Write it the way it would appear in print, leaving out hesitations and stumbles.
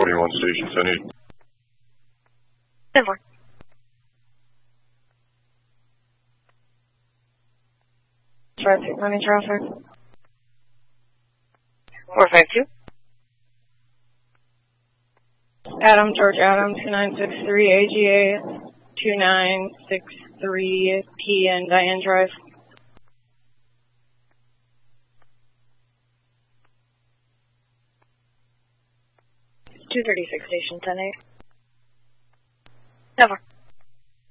21 Station 10-8. 10-4. Traffic, running traffic. 452. Adam, George Adam, 2963, AGA, 2963, P and Diane Drive. 236 Station 10-8. 10-4.